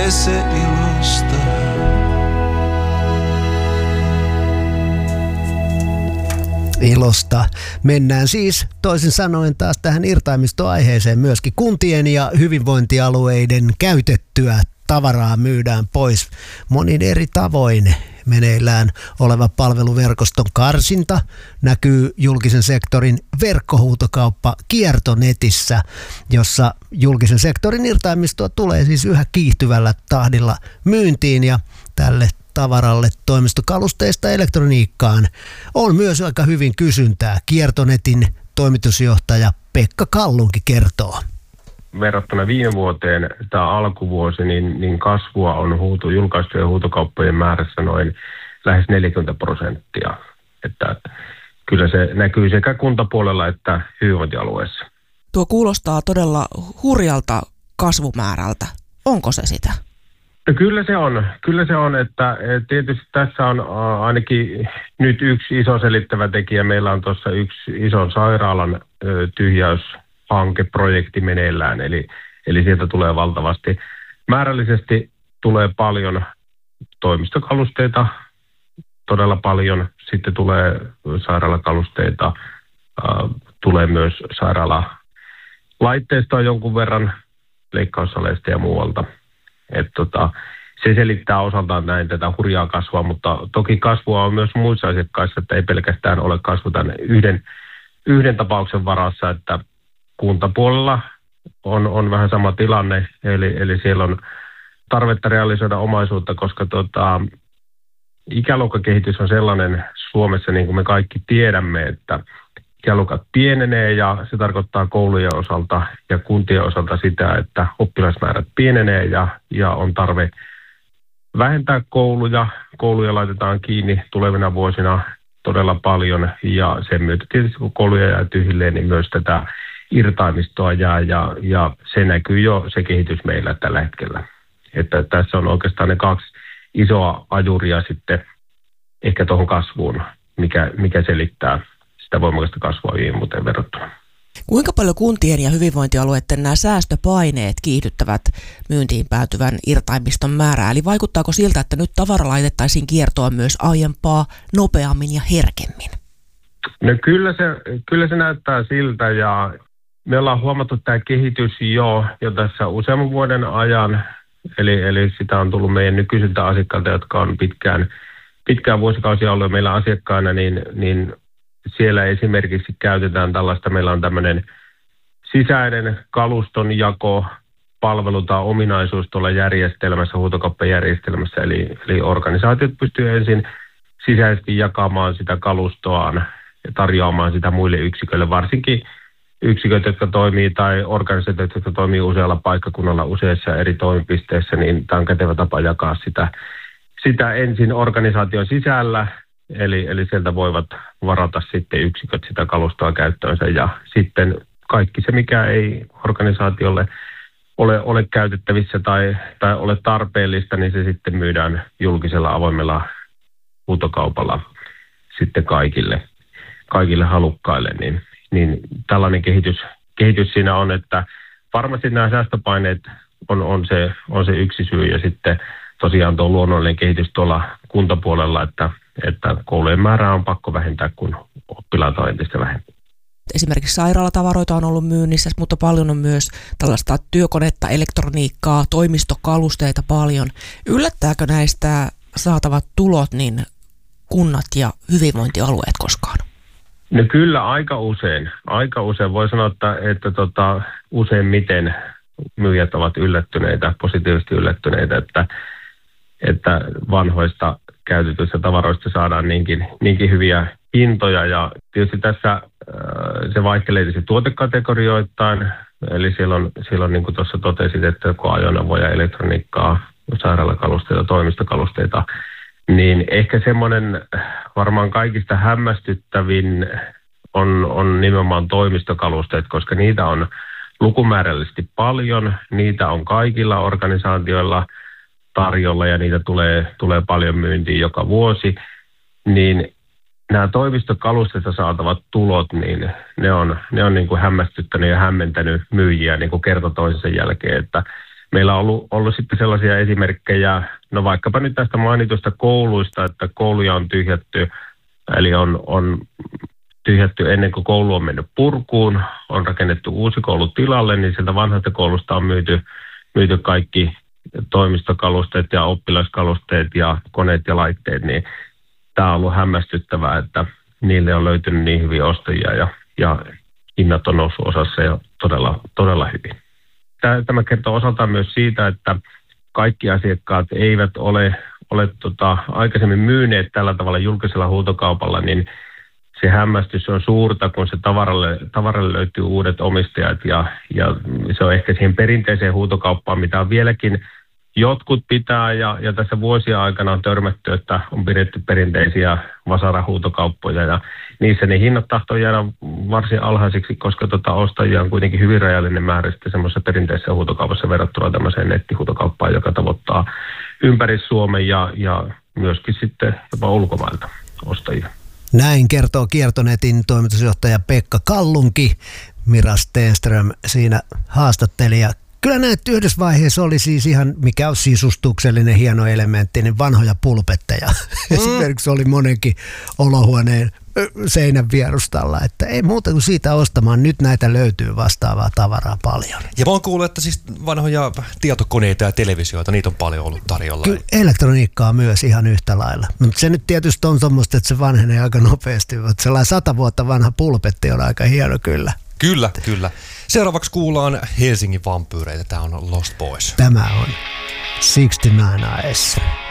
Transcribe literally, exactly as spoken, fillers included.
se ilosta. Ilosta. Mennään siis toisin sanoen taas tähän irtaimistoaiheeseen myöskin. Kuntien ja hyvinvointialueiden käytettyä tavaraa myydään pois monin eri tavoin. Meneillään oleva palveluverkoston karsinta näkyy julkisen sektorin verkkohuutokauppa Kiertonetissä, jossa julkisen sektorin irtaimistoa tulee siis yhä kiihtyvällä tahdilla myyntiin, ja tälle tavaralle toimistokalusteista elektroniikkaan on myös aika hyvin kysyntää. Kiertonetin toimitusjohtaja Pekka Kallunki kertoo. Verrattuna viime vuoteen, tämä alkuvuosi, niin, niin kasvua on huutu, julkaistujen huutokauppojen määrässä noin lähes neljäkymmentä prosenttia. Että kyllä se näkyy sekä kuntapuolella että hyvinvointialueessa. Tuo kuulostaa todella hurjalta kasvumäärältä. Onko se sitä? No kyllä se on. Kyllä se on, että tietysti tässä on ainakin nyt yksi iso selittävä tekijä. Meillä on tuossa yksi ison sairaalan tyhjäys hankeprojekti meneillään, eli, eli sieltä tulee valtavasti. Määrällisesti tulee paljon toimistokalusteita, todella paljon. Sitten tulee sairaalakalusteita, äh, tulee myös sairaalalaitteistoa jonkun verran, leikkaussaleista ja muualta. Et tota, se selittää osaltaan näin tätä hurjaa kasvua, mutta toki kasvua on myös muissa asiakkaissa, että ei pelkästään ole kasvu tämän yhden, yhden tapauksen varassa, että kuntapuolella on, on vähän sama tilanne, eli, eli siellä on tarvetta realisoida omaisuutta, koska tota, ikäluokkakehitys on sellainen Suomessa, niin kuin me kaikki tiedämme, että ikäluokat pienenee, ja se tarkoittaa koulujen osalta ja kuntien osalta sitä, että oppilasmäärät pienenee ja, ja on tarve vähentää kouluja. Kouluja laitetaan kiinni tulevina vuosina todella paljon, ja sen myötä tietysti kun kouluja jää tyhjilleen, niin myös tätä irtaimistoa jää, ja, ja se näkyy jo se kehitys meillä tällä hetkellä. Että tässä on oikeastaan ne kaksi isoa ajuria sitten ehkä tuohon kasvuun, mikä, mikä selittää sitä voimakasta kasvua viime vuoteen verrattuna. Kuinka paljon kuntien ja hyvinvointialueiden nämä säästöpaineet kiihdyttävät myyntiin päätyvän irtaimiston määrää? Eli vaikuttaako siltä, että nyt tavara laitettaisiin kiertoon myös aiempaa nopeammin ja herkemmin? No kyllä se, kyllä se näyttää siltä, ja me ollaan huomattu tämä kehitys jo, jo tässä useamman vuoden ajan. Eli, eli sitä on tullut meidän nykyisiltä asiakkailta, jotka on pitkään, pitkään vuosikausia ollut meillä asiakkaana, niin, niin siellä esimerkiksi käytetään tällaista, meillä on tämmöinen sisäinen kalustonjako, palvelu tai ominaisuus tuolla järjestelmässä, huutokauppajärjestelmässä, eli, eli organisaatiot pystyy ensin sisäisesti jakamaan sitä kalustoaan ja tarjoamaan sitä muille yksiköille, varsinkin yksiköt, jotka toimii, tai organisaatiot, jotka toimii usealla paikkakunnalla useissa eri toimipisteissä, niin tämä on kätevä tapa jakaa sitä, sitä ensin organisaation sisällä, eli, eli sieltä voivat varata sitten yksiköt sitä kalustoa käyttöönsä, ja sitten kaikki se, mikä ei organisaatiolle ole, ole käytettävissä tai, tai ole tarpeellista, niin se sitten myydään julkisella avoimella huutokaupalla sitten kaikille, kaikille halukkaille, niin niin tällainen kehitys, kehitys siinä on, että varmasti nämä säästöpaineet on, on, se, on se yksi syy, ja sitten tosiaan tuo luonnollinen kehitys tuolla kuntapuolella, että, että koulujen määrää on pakko vähentää, kun oppilaita on entistä vähemmän. Esimerkiksi sairaalatavaroita on ollut myynnissä, mutta paljon on myös tällaista työkonetta, elektroniikkaa, toimistokalusteita paljon. Yllättääkö näistä saatavat tulot niin kunnat ja hyvinvointialueet koskaan? No kyllä aika usein. Aika usein voi sanoa, että, että tota, useimmiten myyjät ovat yllättyneitä, positiivisesti yllättyneitä, että, että vanhoista käytetyistä tavaroista saadaan niinkin, niinkin hyviä hintoja. Ja tietysti tässä äh, se vaihtelee tietysti tuotekategorioittain. Eli siellä on, siellä on niin kuin tuossa totesit, että joko ajoneuvoja, elektroniikkaa, sairaalakalusteita, toimistokalusteita, niin ehkä semmoinen varmaan kaikista hämmästyttävin on, on nimenomaan toimistokalusteet, koska niitä on lukumäärällisesti paljon, niitä on kaikilla organisaatioilla tarjolla ja niitä tulee, tulee paljon myyntiin joka vuosi, niin nämä toimistokalusteista saatavat tulot, niin ne on, ne on niin kuin hämmästyttänyt ja hämmentänyt myyjiä niin kuin kerta toisensa jälkeen, että meillä on ollut, ollut sitten sellaisia esimerkkejä, no vaikkapa nyt tästä mainitusta kouluista, että kouluja on tyhjätty, eli on, on tyhjätty ennen kuin koulu on mennyt purkuun, on rakennettu uusi koulu tilalle, niin sieltä vanhasta koulusta on myyty, myyty kaikki toimistokalusteet ja oppilaskalusteet ja koneet ja laitteet, niin tämä on ollut hämmästyttävää, että niille on löytynyt niin hyviä ostajia ja, ja hinnat on noussut osassa ja todella, todella hyvin. Tämä kertoo osaltaan myös siitä, että kaikki asiakkaat eivät ole, ole tota, aikaisemmin myyneet tällä tavalla julkisella huutokaupalla, niin se hämmästys on suurta, kun se tavaralle, tavaralle löytyy uudet omistajat ja, ja se on ehkä siihen perinteiseen huutokauppaan, mitä on vieläkin jotkut pitää ja, ja tässä vuosien aikana on törmätty, että on pidetty perinteisiä vasarahuutokauppoja ja niissä ne hinnat tahtoo jäädä varsin alhaisiksi, koska tota ostajia on kuitenkin hyvin rajallinen määrä sitten semmoisessa perinteisessä huutokaupassa verrattuna tämmöiseen nettihuutokauppaan, joka tavoittaa ympäri Suomen ja, ja myöskin sitten jopa ulkomailta ostajia. Näin kertoo Kiertonetin toimitusjohtaja Pekka Kallunki. Mira Stenström siinä haastattelija. Kyllä näet yhdessä vaiheessa oli siis ihan, mikä on sisustuksellinen hieno elementti, niin vanhoja pulpetteja. Mm. Esimerkiksi oli monenkin olohuoneen seinän vierustalla, että ei muuta kuin siitä ostamaan. Nyt näitä löytyy vastaavaa tavaraa paljon. Ja mä oon kuullut, että siis vanhoja tietokoneita ja televisioita, niitä on paljon ollut tarjolla. Kyllä elektroniikkaa myös ihan yhtä lailla. Mutta se nyt tietysti on semmoista, että se vanhenee aika nopeasti. Mutta sellainen sata vuotta vanha pulpetti on aika hieno kyllä. Kyllä, kyllä. Seuraavaksi kuullaan Helsingin vampyyreitä. Tämä on Lost Boys. Tämä on kuusikymmentäyhdeksän A S.